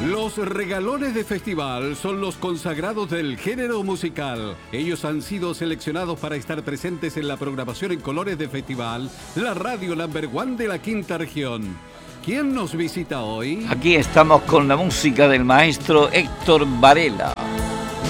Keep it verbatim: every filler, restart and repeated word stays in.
Los regalones de festival son los consagrados del género musical. Ellos han sido seleccionados para estar presentes en la programación en colores de festival, la radio number one de la quinta región. ¿Quién nos visita hoy? Aquí estamos con la música del maestro Héctor Varela.